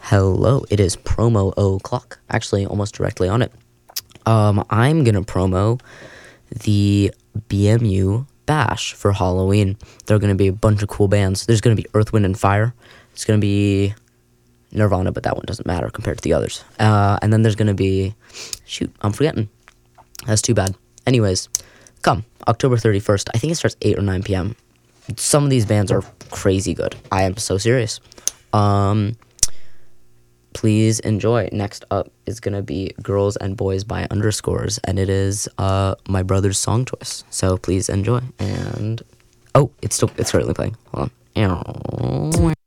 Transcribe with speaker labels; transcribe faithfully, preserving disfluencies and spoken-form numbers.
Speaker 1: Hello, it is promo o'clock, actually almost directly on it. Um, I'm gonna promo the B M U Bash for Halloween. There are gonna be a bunch of cool bands. There's gonna be Earth, Wind, and Fire. It's gonna be Nirvana, but that one doesn't matter compared to the others. Uh, and then there's gonna be, shoot, I'm forgetting. That's too bad. Anyways, come, October thirty-first. I think it starts eight or nine p.m. Some of these bands are crazy good. I am so serious. Um... Please enjoy. Next up is going to be Girls and Boys by Underscores, and it is uh, my brother's song choice. So please enjoy. And, oh, it's still, it's currently playing. Hold on.